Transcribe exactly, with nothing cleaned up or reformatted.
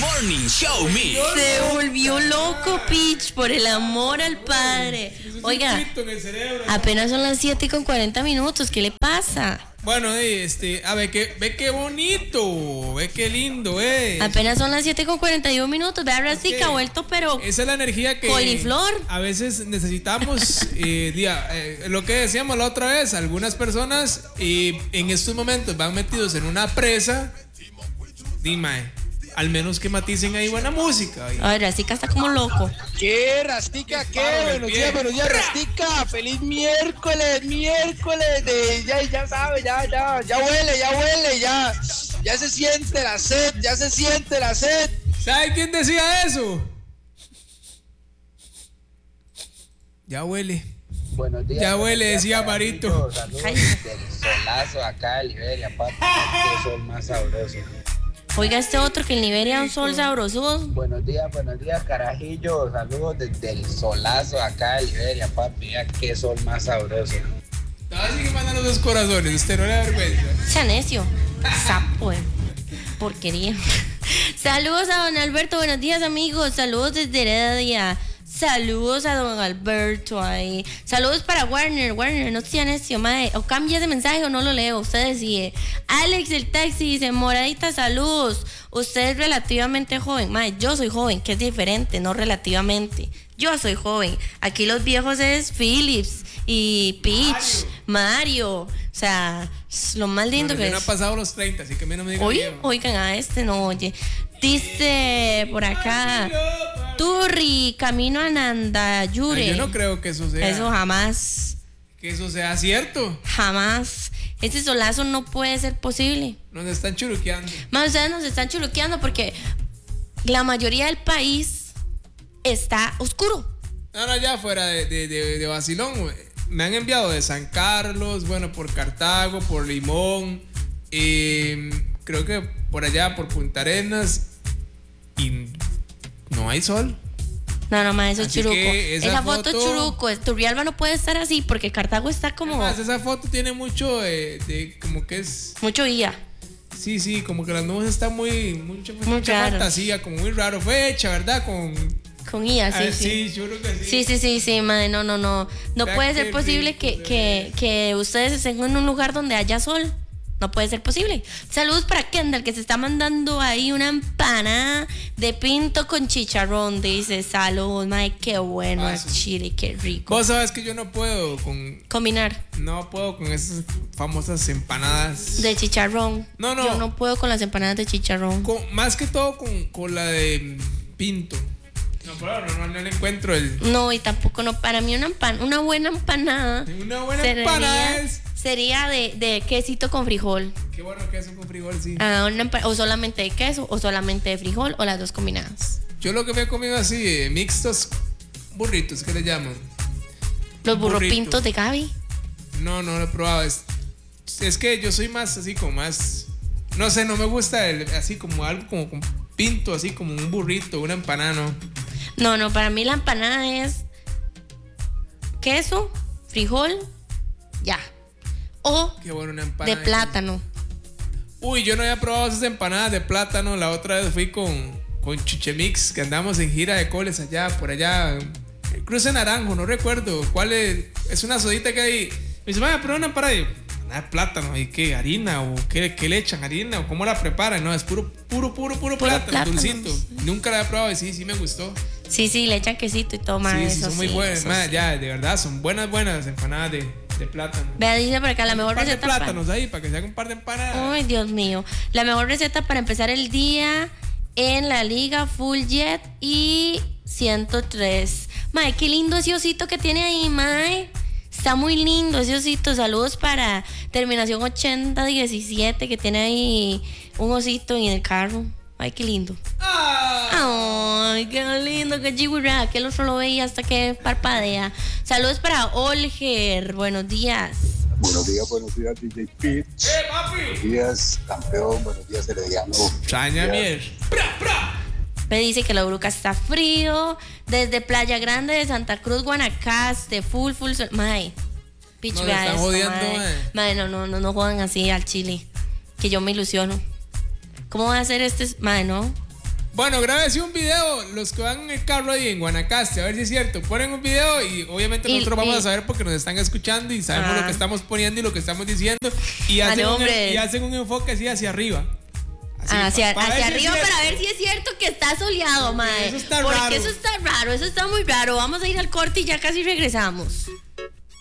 Morning Show Mix. Se volvió loco, Pitch, por el amor al padre. Oiga, apenas son las siete con cuarenta minutos. ¿Qué le pasa? Bueno, este, a ver, que, ve qué bonito, ve qué lindo, eh. Apenas son las siete con cuarenta y uno minutos. Vea, Rastica, ha vuelto, pero. Esa es la energía que. Coliflor. A veces necesitamos. eh, día, eh, lo que decíamos la otra vez, algunas personas eh, en estos momentos van metidos en una presa. Dime, al menos que maticen ahí buena música. A ver, Rastica está como loco. ¿Qué, Rastica? ¿Qué? Buenos días, buenos días, Rastica. Feliz miércoles, miércoles. De, ya, ya sabe, ya, ya, ya huele, ya huele, ya. Ya se siente la sed, ya se siente la sed. ¿Sabe quién decía eso? Ya huele. Buenos días. Ya huele, días, decía Marito. Saludos del solazo acá de Liberia, papi. Qué sol más sabroso. Oiga, este otro que en Liberia un sol sabroso. Buenos días, buenos días, carajillo. Saludos desde el solazo acá de Liberia, papi. Mira qué sol más sabroso. Así que mandan los dos corazones, usted no le da vergüenza. Sea necio. Sapo, eh. Porquería. Saludos a don Alberto. Buenos días, amigos. Saludos desde Heredia. Saludos a don Alberto ahí. Saludos para Warner. Warner, no sea necio, mae. O cambia ese mensaje o no lo leo. Usted decide. Alex el taxi dice: Moradita, saludos. Usted es relativamente joven. Mae, yo soy joven, que es diferente, no relativamente. Yo soy joven. Aquí los viejos es Phillips y Peach, Mario. Mario. O sea, lo más lindo bueno, que no es. ha pasado los treinta, así que a mí no me digan. Oye, oigan a este, no oye. Dice por acá: Turri, camino a Nandayure. Ay, yo no creo que eso sea. Eso jamás. Que eso sea cierto. Jamás. Ese solazo no puede ser posible. Nos están churuqueando. Más ustedes nos están churuqueando porque la mayoría del país está oscuro. No, no, ya fuera de, de, de, de vacilón. Me han enviado de San Carlos, bueno, por Cartago, por Limón. Eh, creo que por allá, por Punta Arenas. Y no hay sol. No, no más, eso es churuco. Esa, esa foto es churuco. Turrialba no puede estar así porque Cartago está como. Además, esa foto tiene mucho de, de como que es. Mucho guía. Sí, sí, como que las nubes están muy. Mucha, muy mucha fantasía, como muy raro. Fue hecha, ¿verdad? Con. Con I A, sí, ah, sí. Sí, yo creo que sí. Sí, sí, sí, sí, madre, no, no, no. No puede ser posible que, que, que ustedes estén en un lugar donde haya sol. No puede ser posible. Saludos para Kendall, que se está mandando ahí una empanada de pinto con chicharrón. Dice, saludos, madre, qué bueno el chile, qué rico. Vos sabes que yo no puedo con... Combinar. No puedo con esas famosas empanadas. De chicharrón. No, no. Yo no puedo con las empanadas de chicharrón. Con, más que todo con, con la de pinto. No, pero no, no, no le encuentro el... No, y tampoco, no. Para mí una, empan- una buena empanada... Una buena sería, empanada es... Sería de, de quesito con frijol. Qué bueno queso con frijol, sí. Ah, una empa- o solamente de queso, o solamente de frijol, o las dos combinadas. Yo lo que me he comido así, eh, mixtos burritos, ¿qué le llaman? Los burropintos de Gaby. No, no lo he probado. Es, es que yo soy más así como más... No sé, no me gusta el, así como algo como con pinto, así como un burrito, una empanada, ¿no? No, no, para mí la empanada es queso, frijol, ya. O Qué bueno, una empanada de plátano. Uy, yo no había probado esas empanadas de plátano. La otra vez fui con, con Chuchemix, que andamos en gira de coles allá, por allá. Cruce Naranjo, no recuerdo cuál es. Es una sodita que hay. Me dice, vaya, pero una empanada de plátano. ¿Y qué? ¿Harina? ¿O qué, qué le echan? ¿Harina? ¿O cómo la preparan? No, es puro, puro, puro, puro, puro plátano, plátano, dulcito. Nunca la había probado y sí, sí me gustó. Sí, sí, le echan quesito y todo más. Sí, eso sí, son sí, muy buenas. Más, sí. Ya, de verdad, son buenas, buenas empanadas de, de plátano. Vea, dice por acá, la mejor un par receta. de plátanos para... ahí, para que se haga un par de empanadas. Ay, Dios mío. La mejor receta para empezar el día en la liga Full Jet y ciento tres. Mae, qué lindo ese osito que tiene ahí, mae. Está muy lindo ese osito. Saludos para terminación ochenta diecisiete, que tiene ahí un osito en el carro. Ay, qué lindo. Ay, qué lindo, qué chigurra. Que el otro lo veía hasta que parpadea. Saludos para Olger. Buenos días. Buenos días, buenos días, D J Pitch. ¡Eh, papi! Buenos días, campeón. Buenos días, Herediano. Chaña miel. ¡Pra, pra! Me dice que la Bruca está frío. Desde Playa Grande de Santa Cruz, Guanacaste. Full, full sol. Mae. Pitch, No, vea están esto, jodiendo, mae. mae. Mae, no, no, no, no jodan así al chile. Que yo me ilusiono. ¿Cómo va a ser este? Mae, no. Bueno, grábese un video, los que van en el carro ahí en Guanacaste, a ver si es cierto. Ponen un video y obviamente Y- nosotros vamos y- a saber porque nos están escuchando y sabemos Ah. lo que estamos poniendo y lo que estamos diciendo. Y Ah, hacen, no, un, hombre. y hacen un enfoque así hacia arriba. Así, hacia pa- pa ver hacia si es arriba cierto. para ver si es cierto que está soleado, mae. eso está Porque raro. eso está raro, eso está muy raro. Vamos a ir al corte y ya casi regresamos.